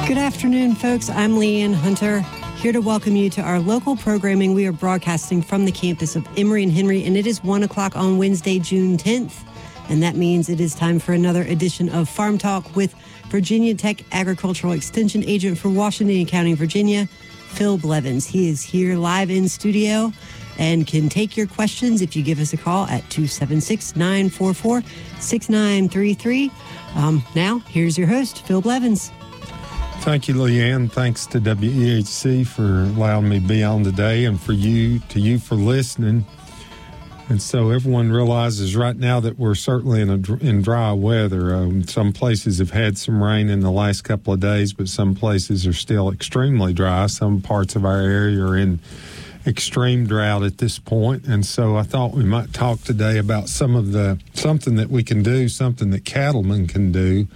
Good afternoon, folks. I'm Leanne Hunter, here to welcome you to our local programming. We are broadcasting from the campus of Emory and Henry, and it is 1 o'clock on Wednesday, June 10th. And that means it is time for another edition of Farm Talk with Virginia Tech Agricultural Extension Agent for Washington County, Virginia, Phil Blevins. He is here live in studio and can take your questions if you give us a call at 276-944-6933. Now, here's your host, Phil Blevins. Thank you, Leanne. Thanks to WEHC for allowing me to be on today, and to you for listening. And so everyone realizes right now that we're certainly in dry weather. Some places have had some rain in the last couple of days, but some places are still extremely dry. Some parts of our area are in extreme drought at this point. And so I thought we might talk today about something that we can do, something that cattlemen can do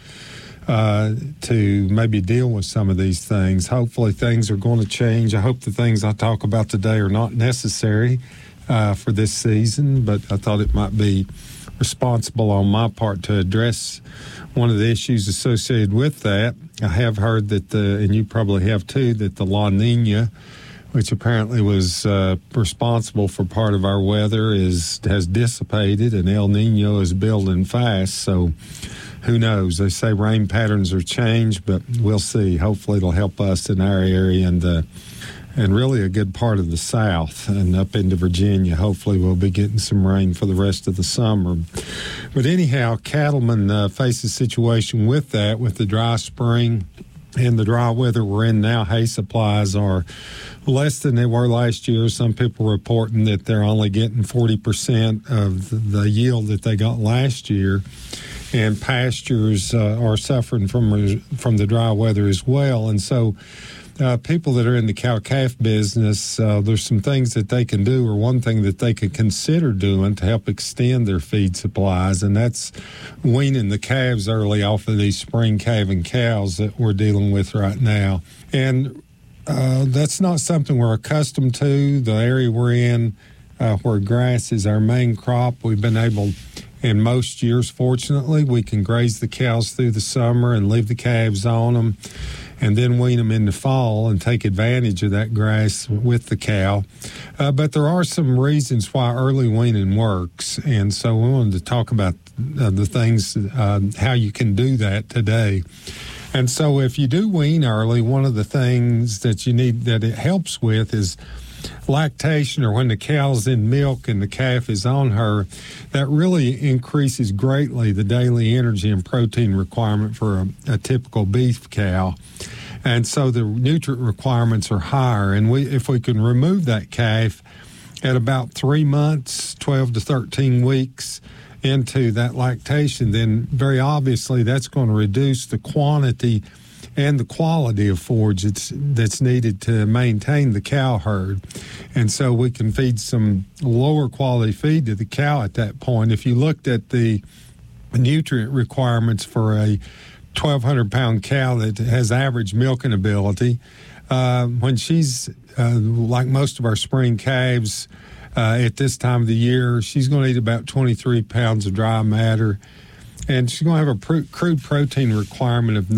to maybe deal with some of these things. Hopefully things are going to change. I hope the things I talk about today are not necessary for this season, but I thought it might be responsible on my part to address one of the issues associated with that. I have heard that, and you probably have too, that the La Nina, which apparently was responsible for part of our weather, has dissipated, and El Nino is building fast. So who knows? They say rain patterns are changed, but we'll see. Hopefully it'll help us in our area and really a good part of the South and up into Virginia. Hopefully we'll be getting some rain for the rest of the summer. But anyhow, cattlemen face a situation with that, with the dry spring and the dry weather we're in now. Hay supplies are less than they were last year. Some people are reporting that they're only getting 40% of the yield that they got last year. And pastures are suffering from the dry weather as well. And so people that are in the cow-calf business, there's some things that they can do, or one thing that they could consider doing to help extend their feed supplies, and that's weaning the calves early off of these spring calving cows that we're dealing with right now. And that's not something we're accustomed to. The area we're in, where grass is our main crop, we've been able, in most years, fortunately, we can graze the cows through the summer and leave the calves on them, and then wean them in the fall and take advantage of that grass with the cow. But there are some reasons why early weaning works, and so we wanted to talk about the things, how you can do that today. And so if you do wean early, one of the things that you need, that it helps with, is lactation, or when the cow's in milk and the calf is on her. That really increases greatly the daily energy and protein requirement for a typical beef cow. And so the nutrient requirements are higher. And if we can remove that calf at about 3 months, 12 to 13 weeks into that lactation, then very obviously that's going to reduce the quantity and the quality of forage that's needed to maintain the cow herd. And so we can feed some lower quality feed to the cow at that point. If you looked at the nutrient requirements for a 1,200-pound cow that has average milking ability, when she's, like most of our spring calves at this time of the year, she's going to eat about 23 pounds of dry matter. And she's going to have a crude protein requirement of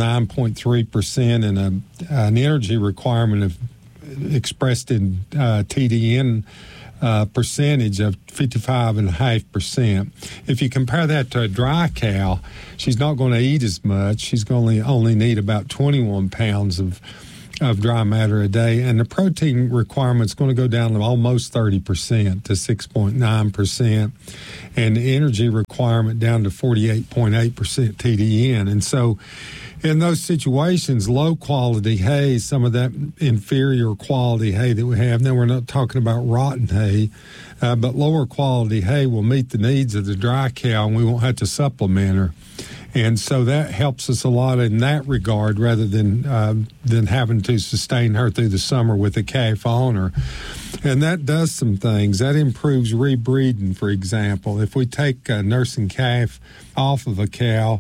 9.3% and an energy requirement of, expressed in TDN percentage, of 55.5%. If you compare that to a dry cow, she's not going to eat as much. She's going to only need about 21 pounds of dry matter a day, and the protein requirement is going to go down to almost 30% to 6.9%, and the energy requirement down to 48.8% TDN. And so in those situations, low quality hay, some of that inferior quality hay that we have, now we're not talking about rotten hay, but lower quality hay will meet the needs of the dry cow, and we won't have to supplement her. And so that helps us a lot in that regard, rather than having to sustain her through the summer with a calf on her. And that does some things. That improves rebreeding, for example. If we take a nursing calf off of a cow,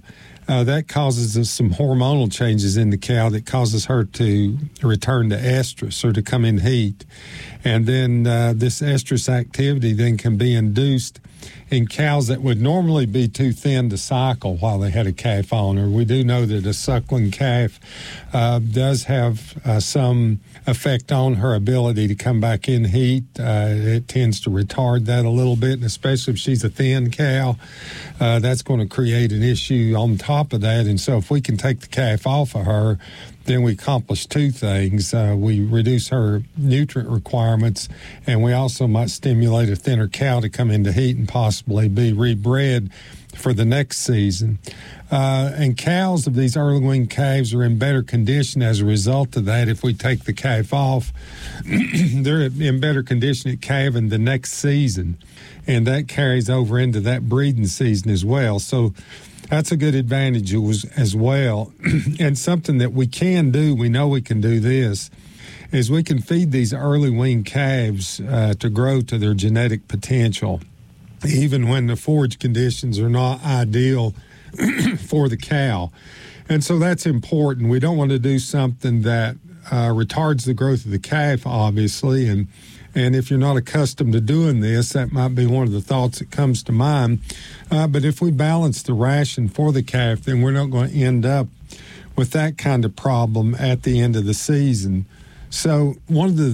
that causes some hormonal changes in the cow that causes her to return to estrus or to come in heat. And then this estrus activity then can be induced in cows that would normally be too thin to cycle while they had a calf on her. We do know that a suckling calf does have some effect on her ability to come back in heat. It tends to retard that a little bit, and especially if she's a thin cow, that's going to create an issue on top of that. And so if we can take the calf off of her, then we accomplish two things. We reduce her nutrient requirements, and we also might stimulate a thinner cow to come into heat and possibly be rebred for the next season. And cows of these early wean calves are in better condition as a result of that. If we take the calf off, they're in better condition at calving the next season, and that carries over into that breeding season as well. So that's a good advantage as well. And something that we can do, we know we can do this, is we can feed these early wean calves to grow to their genetic potential, even when the forage conditions are not ideal for the cow. And so that's important. We don't want to do something that retards the growth of the calf, obviously, and if you're not accustomed to doing this, that might be one of the thoughts that comes to mind. But if we balance the ration for the calf, then we're not going to end up with that kind of problem at the end of the season. So one of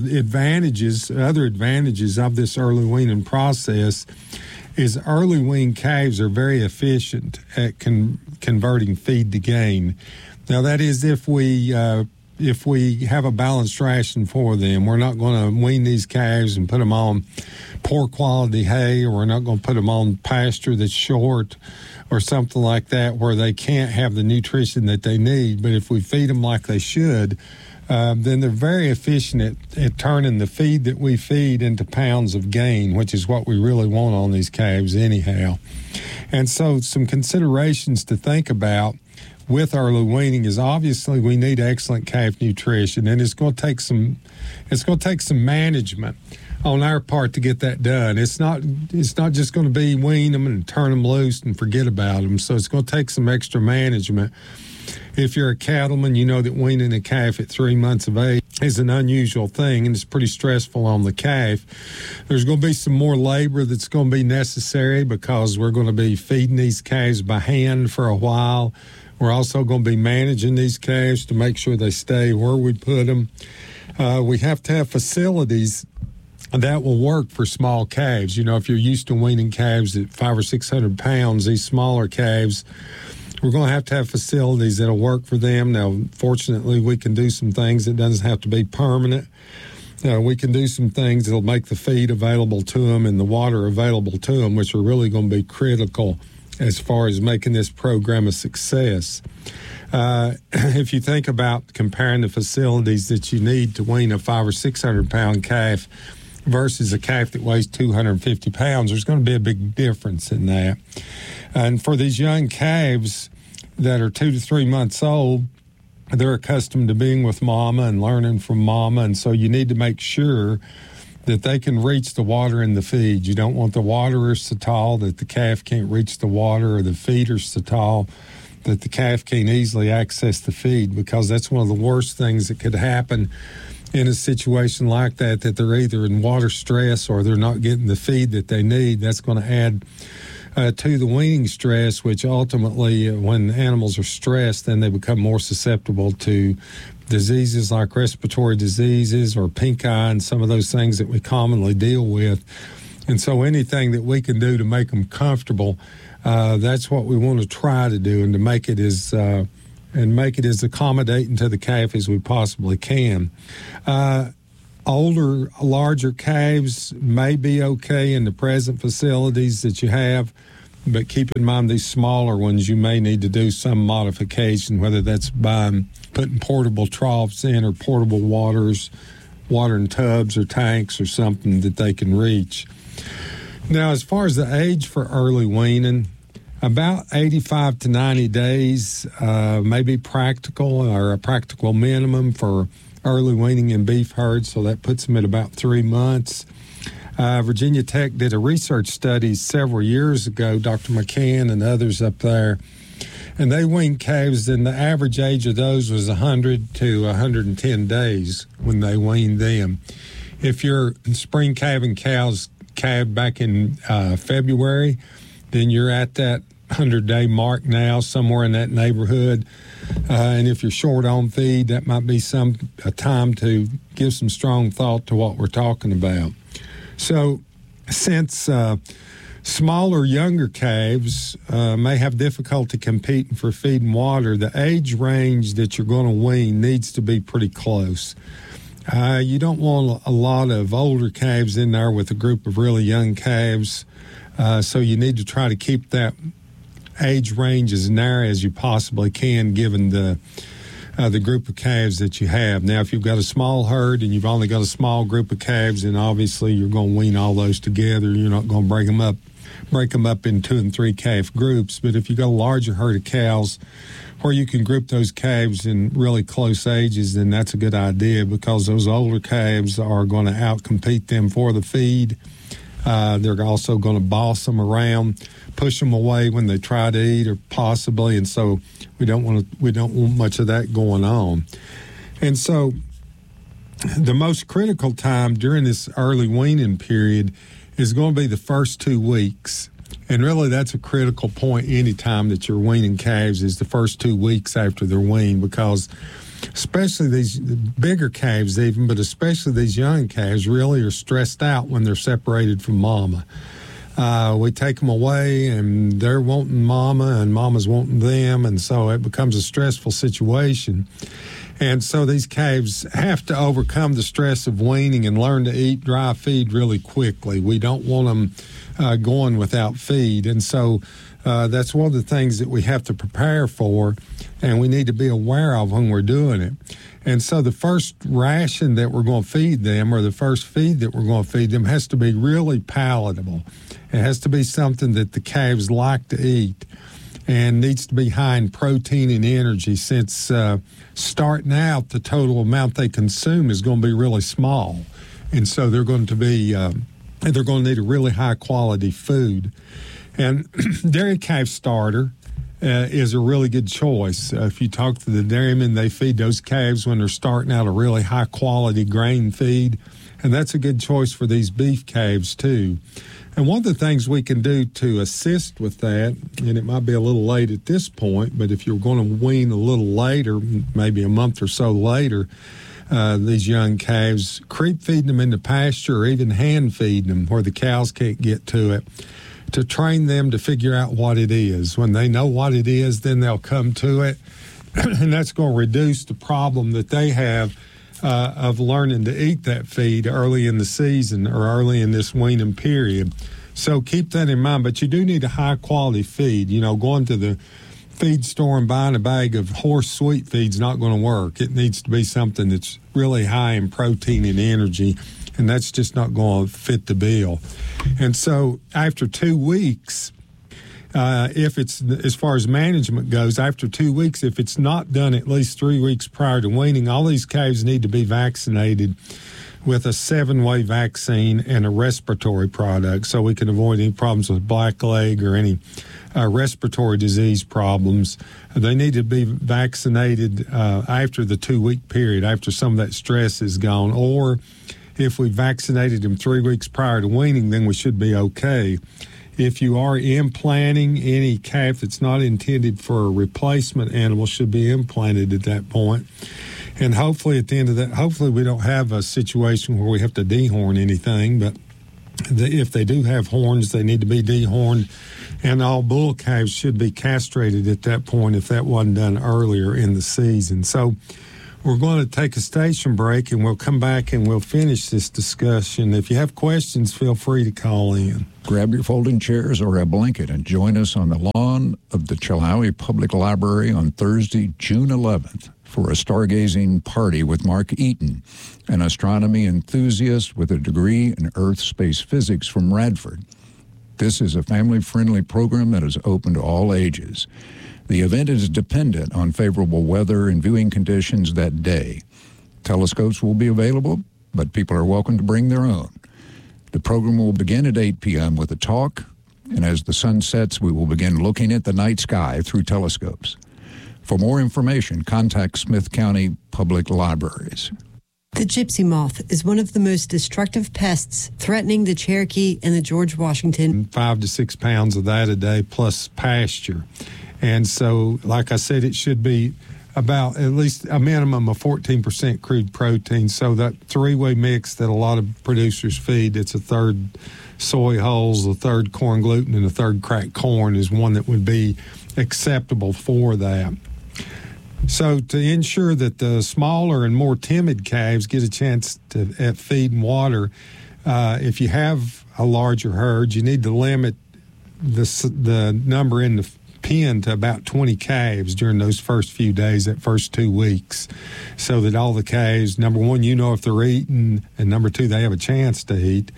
the other advantages of this early weaning process is early wean calves are very efficient at converting feed to gain. Now, that is if we have a balanced ration for them. We're not going to wean these calves and put them on poor quality hay, or we're not going to put them on pasture that's short or something like that where they can't have the nutrition that they need. But if we feed them like they should, then they're very efficient at turning the feed that we feed into pounds of gain, which is what we really want on these calves anyhow. And so some considerations to think about with early weaning is obviously we need excellent calf nutrition, and it's going to take some management on our part to get that done. It's not just going to be wean them and turn them loose and forget about them. So it's going to take some extra management. If you're a cattleman, you know that weaning a calf at 3 months of age is an unusual thing, and it's pretty stressful on the calf. There's going to be some more labor that's going to be necessary because we're going to be feeding these calves by hand for a while. We're also going to be managing these calves to make sure they stay where we put them. We have to have facilities that will work for small calves. You know, if you're used to weaning calves at 500 or 600 pounds, these smaller calves, we're going to have facilities that'll work for them. Now, fortunately, we can do some things that doesn't have to be permanent. We can do some things that'll make the feed available to them and the water available to them, which are really going to be critical as far as making this program a success. If you think about comparing the facilities that you need to wean a 500 or 600 pound calf versus a calf that weighs 250 pounds, there's going to be a big difference in that. And for these young calves that are 2 to 3 months old, they're accustomed to being with mama and learning from mama, and so you need to make sure that they can reach the water in the feed. You don't want the waterers so tall that the calf can't reach the water, or the feeders so tall that the calf can't easily access the feed, because that's one of the worst things that could happen in a situation like that, that they're either in water stress or they're not getting the feed that they need. That's going to add to the weaning stress, which ultimately, when animals are stressed, then they become more susceptible to diseases like respiratory diseases or pink eye and some of those things that we commonly deal with. And so anything that we can do to make them comfortable, that's what we want to try to do, and to make it as accommodating to the calf as we possibly can. Older, larger calves may be okay in the present facilities that you have, but keep in mind these smaller ones, you may need to do some modification, whether that's by putting portable troughs in or portable watering tubs or tanks or something that they can reach. Now, as far as the age for early weaning, about 85 to 90 days may be practical, or a practical minimum for early weaning in beef herds, so that puts them at about 3 months. Virginia Tech did a research study several years ago, Dr. McCann and others up there, And they weaned calves, and the average age of those was 100 to 110 days when they weaned them. If your spring calving cows calved back in February, then you're at that 100-day mark now, somewhere in that neighborhood. And if you're short on feed, that might be a time to give some strong thought to what we're talking about. So since smaller, younger calves may have difficulty competing for feed and water, the age range that you're going to wean needs to be pretty close. You don't want a lot of older calves in there with a group of really young calves, so you need to try to keep that age range as narrow as you possibly can, given the group of calves that you have. Now, if you've got a small herd and you've only got a small group of calves, then obviously you're going to wean all those together. You're not going to break them up in 2 and 3 calf groups. But if you've got a larger herd of cows where you can group those calves in really close ages, then that's a good idea, because those older calves are going to outcompete them for the feed. They're also going to boss them around, push them away when they try to eat, or possibly, and so we don't want much of that going on. And so the most critical time during this early weaning period is going to be the first 2 weeks. And really, that's a critical point any time that you're weaning calves, is the first 2 weeks after they're weaned, because especially these bigger calves even, but especially these young calves, really are stressed out when they're separated from mama. We take them away, and they're wanting mama, and mama's wanting them, and so it becomes a stressful situation. And so these calves have to overcome the stress of weaning and learn to eat dry feed really quickly. We don't want them going without feed, and so that's one of the things that we have to prepare for, and we need to be aware of when we're doing it. And so the first ration that we're going to feed them, or the first feed that we're going to feed them, has to be really palatable. It has to be something that the calves like to eat, and needs to be high in protein and energy, since starting out, the total amount they consume is going to be really small. And so they're going to need a really high quality food. And dairy calf starter is a really good choice. If you talk to the dairymen, they feed those calves when they're starting out a really high quality grain feed. And that's a good choice for these beef calves too. And one of the things we can do to assist with that, and it might be a little late at this point, but if you're going to wean a little later, maybe a month or so later, these young calves, creep feeding them into pasture, or even hand feeding them where the cows can't get to it, to train them to figure out what it is. When they know what it is, then they'll come to it, and that's going to reduce the problem that they have of learning to eat that feed early in the season or early in this weaning period. So keep that in mind. But you do need a high-quality feed. You know, going to the feed store and buying a bag of horse sweet feed's not going to work. It needs to be something that's really high in protein and energy, and that's just not going to fit the bill. And so after 2 weeks, if it's, as far as management goes, after 2 weeks, if it's not done at least 3 weeks prior to weaning, all these calves need to be vaccinated with a 7-way vaccine and a respiratory product, so we can avoid any problems with blackleg or any respiratory disease problems. They need to be vaccinated after the 2 week period, after some of that stress is gone. Or if we vaccinated them 3 weeks prior to weaning, then we should be okay. If you are implanting, any calf that's not intended for a replacement animal should be implanted at that point. And hopefully at the end of that, hopefully we don't have a situation where we have to dehorn anything, but if they do have horns, they need to be dehorned. And all bull calves should be castrated at that point if that wasn't done earlier in the season. So we're going to take a station break, and we'll come back and we'll finish this discussion. If you have questions, feel free to call in. Grab your folding chairs or a blanket and join us on the lawn of the Chilhowie Public Library on Thursday, June 11th for a stargazing party with Mark Eaton, an astronomy enthusiast with a degree in Earth-space physics from Radford. This is a family-friendly program that is open to all ages. The event is dependent on favorable weather and viewing conditions that day. Telescopes will be available, but people are welcome to bring their own. The program will begin at 8 p.m. with a talk And as the sun sets, we will begin looking at the night sky through telescopes. For more information, contact Smith County Public Libraries. The gypsy moth is one of the most destructive pests threatening the Cherokee and the George Washington. 5 to 6 pounds of that a day plus pasture. And so, like I said, it should be about at least a minimum of 14% crude protein. So that three-way mix that a lot of producers feed, it's a third soy hulls, a third corn gluten, and a third cracked corn is one that would be acceptable for that. So to ensure that the smaller and more timid calves get a chance to at feed and water, if you have a larger herd, you need to limit the number in the pen to about 20 calves during those first few days, that first 2 weeks, so that all the calves, number one, you know if they're eating, and number two, they have a chance to eat.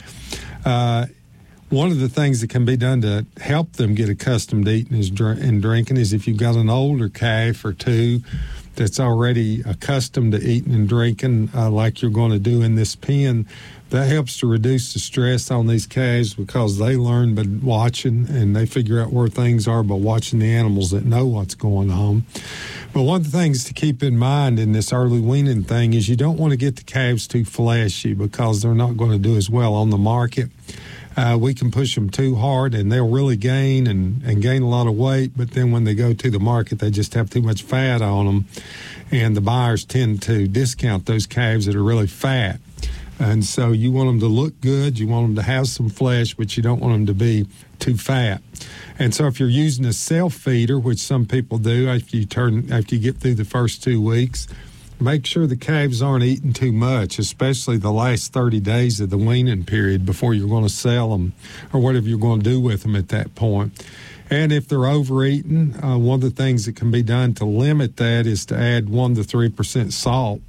One of the things that can be done to help them get accustomed to eating and drinking is if you've got an older calf or two that's already accustomed to eating and drinking like you're going to do in this pen, that helps to reduce the stress on these calves because they learn by watching and they figure out where things are by watching the animals that know what's going on. But one of the things to keep in mind in this early weaning thing is you don't want to get the calves too fleshy because they're not going to do as well on the market. We can push them too hard and they'll really gain and gain a lot of weight, but then when they go to the market, they just have too much fat on them, and the buyers tend to discount those calves that are really fat. And so you want them to look good, you want them to have some flesh, but you don't want them to be too fat. And so if you're using a self-feeder, which some people do after you get through the first 2 weeks, make sure the calves aren't eating too much, especially the last 30 days of the weaning period before you're going to sell them or whatever you're going to do with them at that point. And if they're overeating, one of the things that can be done to limit that is to add 1 to 3% salt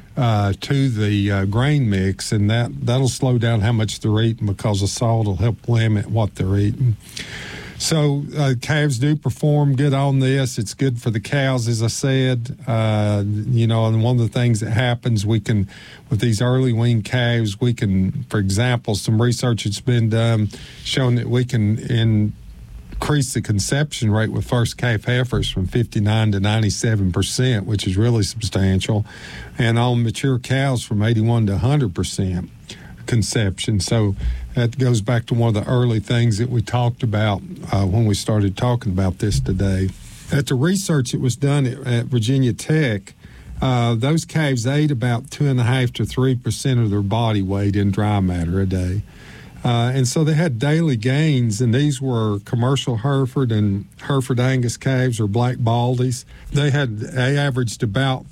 to the grain mix, and that'll slow down how much they're eating because the salt will help limit what they're eating. So calves do perform good on this. It's good for the cows, as I said. And one of the things that happens, with these early weaned calves, we can, for example, some research that's been done showing that we can increase the conception rate with first calf heifers from 59 to 97%, which is really substantial, and on mature cows from 81 to 100% conception. So that goes back to one of the early things that we talked about when we started talking about this today. At the research that was done at Virginia Tech, those calves ate about 2.5 to 3% of their body weight in dry matter a day. And so they had daily gains, and these were commercial Hereford and Hereford Angus calves or black baldies. They averaged about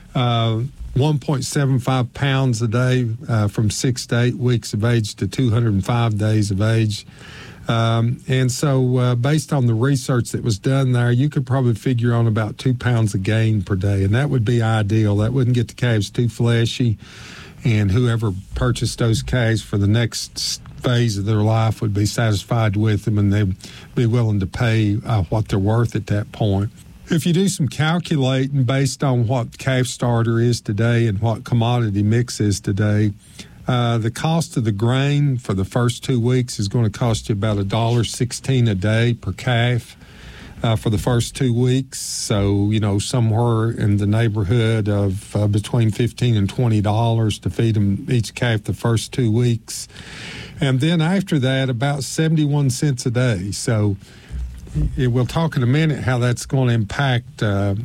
1.75 pounds a day from 6 to 8 weeks of age to 205 days of age. And so based on the research that was done there, you could probably figure on about 2 pounds of gain per day, and that would be ideal. That wouldn't get the calves too fleshy, and whoever purchased those calves for the next phase of their life would be satisfied with them, and they'd be willing to pay what they're worth at that point. If you do some calculating based on what calf starter is today and what commodity mix is today, the cost of the grain for the first 2 weeks is going to cost you about $1.16 a day per calf for the first 2 weeks. So, somewhere in the neighborhood of between $15 and $20 to feed them each calf the first 2 weeks. And then after that, about 71 cents a day. So we'll talk in a minute how that's going to impact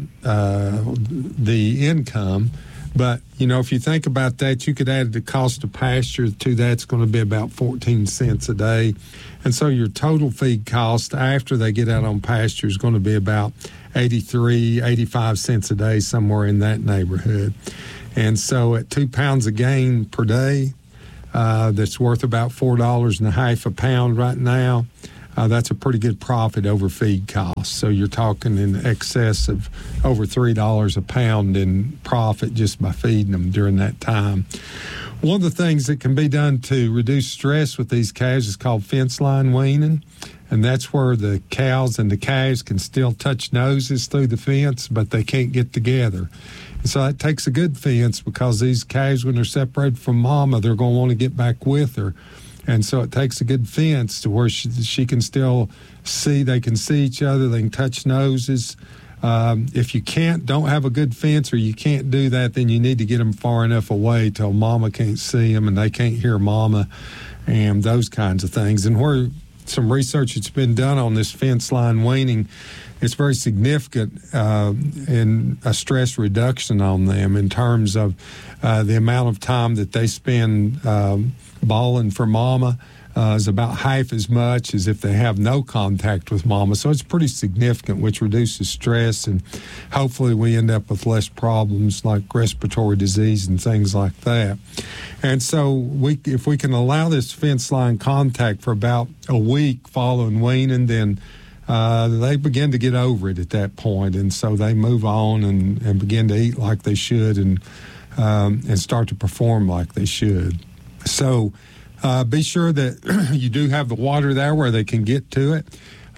the income. But, if you think about that, you could add the cost of pasture to that. It's going to be about 14 cents a day. And so your total feed cost after they get out on pasture is going to be about 85 cents a day, somewhere in that neighborhood. And so at 2 pounds of gain per day, that's worth about $4.50 a pound right now. That's a pretty good profit over feed costs. So you're talking in excess of over $3 a pound in profit just by feeding them during that time. One of the things that can be done to reduce stress with these calves is called fence line weaning, and that's where the cows and the calves can still touch noses through the fence, but they can't get together. And so that takes a good fence because these calves, when they're separated from mama, they're going to want to get back with her. And so it takes a good fence to where she can still see, they can see each other, they can touch noses. If you don't have a good fence or you can't do that, then you need to get them far enough away till mama can't see them and they can't hear mama and those kinds of things. And where some research that's been done on this fence line weaning, it's very significant in a stress reduction on them in terms of the amount of time that they spend bawling for mama is about half as much as if they have no contact with mama. So it's pretty significant, which reduces stress, and hopefully we end up with less problems like respiratory disease and things like that. And so if we can allow this fence line contact for about a week following weaning, then they begin to get over it at that point, and so they move on and begin to eat like they should and start to perform like they should. So be sure that you do have the water there where they can get to it.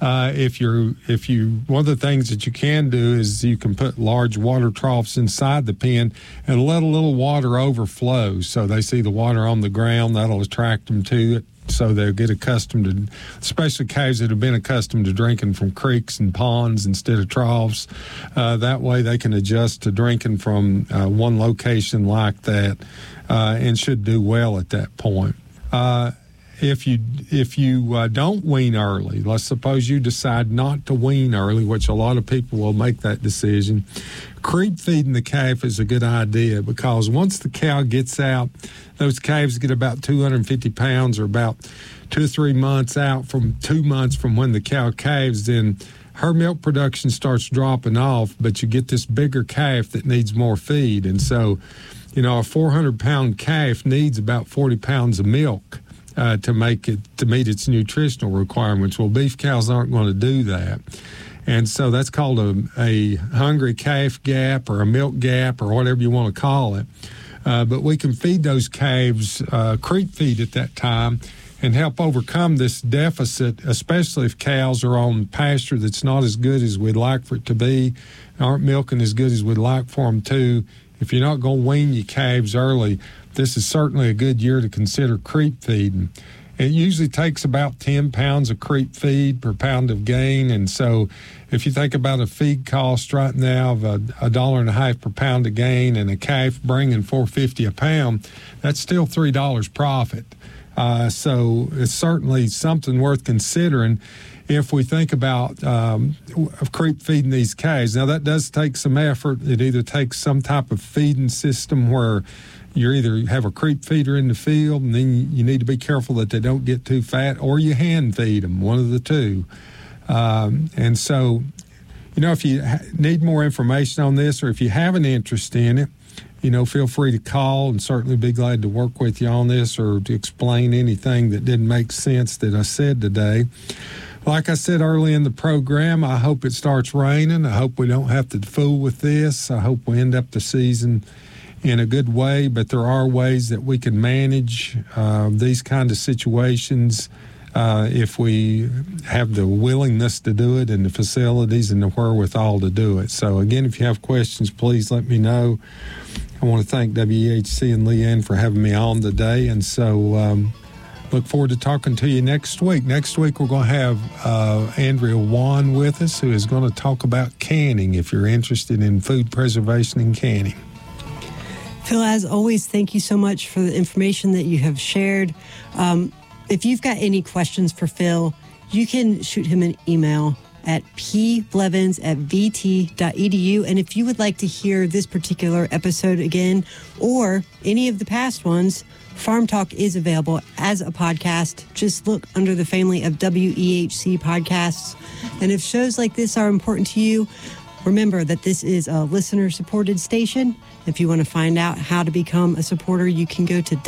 One of the things that you can do is you can put large water troughs inside the pen and let a little water overflow. So they see the water on the ground, that'll attract them to it. So they'll get accustomed to, especially calves that have been accustomed to drinking from creeks and ponds instead of troughs. That way they can adjust to drinking from one location like that and should do well at that point. If you don't wean early, let's suppose you decide not to wean early, which a lot of people will make that decision, creep feeding the calf is a good idea, because once the cow gets out, those calves get about 250 pounds or about 2 or 3 months out from 2 months from when the cow calves, then her milk production starts dropping off, but you get this bigger calf that needs more feed. And so, a 400-pound calf needs about 40 pounds of milk to meet its nutritional requirements. Well, beef cows aren't going to do that. And so that's called a hungry calf gap or a milk gap or whatever you want to call it. But we can feed those calves creep feed at that time and help overcome this deficit, especially if cows are on pasture that's not as good as we'd like for it to be, aren't milking as good as we'd like for them to. If you're not going to wean your calves early, this is certainly a good year to consider creep feeding. It usually takes about 10 pounds of creep feed per pound of gain, and so if you think about a feed cost right now of $1.50 per pound of gain and a calf bringing $4.50 a pound, that's still $3 profit. So it's certainly something worth considering if we think about creep feeding these calves. Now, that does take some effort. It either takes some type of feeding system where you either have a creep feeder in the field, and then you need to be careful that they don't get too fat, or you hand feed them, one of the two. And so, if you need more information on this, or if you have an interest in it, feel free to call, and certainly be glad to work with you on this or to explain anything that didn't make sense that I said today. Like I said early in the program, I hope it starts raining. I hope we don't have to fool with this. I hope we end up the season in a good way, but there are ways that we can manage these kind of situations if we have the willingness to do it and the facilities and the wherewithal to do it. So again, if you have questions, please let me know. I want to thank WEHC and Leanne for having me on today, and so look forward to talking to you next week. Next week we're going to have Andrea Wan with us, who is going to talk about canning if you're interested in food preservation and canning. Phil, as always, thank you so much for the information that you have shared. If you've got any questions for Phil, you can shoot him an email at pblevins@vt.edu. And if you would like to hear this particular episode again or any of the past ones, Farm Talk is available as a podcast. Just look under the family of WEHC podcasts. And if shows like this are important to you, remember that this is a listener-supported station. If you want to find out how to become a supporter, you can go to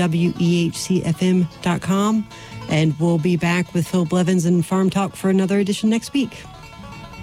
WEHCFM.com. And we'll be back with Phil Blevins and Farm Talk for another edition next week.